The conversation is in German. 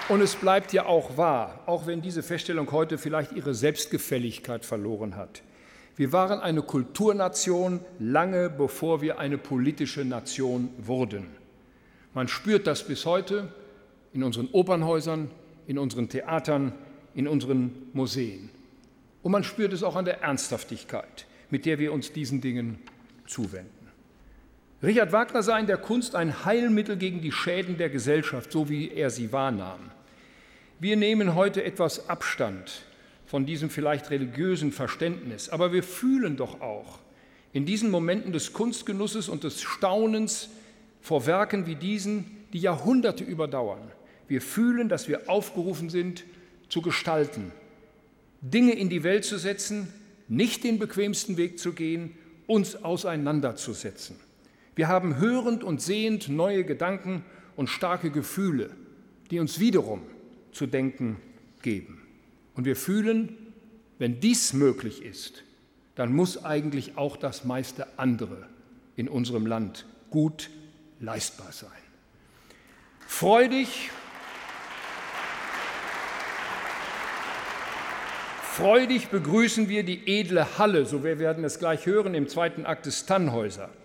Und es bleibt ja auch wahr, auch wenn diese Feststellung heute vielleicht ihre Selbstgefälligkeit verloren hat. Wir waren eine Kulturnation lange bevor wir eine politische Nation wurden. Man spürt das bis heute in unseren Opernhäusern, in unseren Theatern, in unseren Museen. Und man spürt es auch an der Ernsthaftigkeit, mit der wir uns diesen Dingen zuwenden. Richard Wagner sah in der Kunst ein Heilmittel gegen die Schäden der Gesellschaft, so wie er sie wahrnahm. Wir nehmen heute etwas Abstand von diesem vielleicht religiösen Verständnis, aber wir fühlen doch auch in diesen Momenten des Kunstgenusses und des Staunens vor Werken wie diesen, die Jahrhunderte überdauern. Wir fühlen, dass wir aufgerufen sind, zu gestalten, Dinge in die Welt zu setzen, nicht den bequemsten Weg zu gehen, uns auseinanderzusetzen. Wir haben hörend und sehend neue Gedanken und starke Gefühle, die uns wiederum zu denken geben. Und wir fühlen, wenn dies möglich ist, dann muss eigentlich auch das meiste andere in unserem Land gut leistbar sein. Freudig begrüßen wir die edle Halle, so wir werden es gleich hören, im zweiten Akt des Tannhäuser.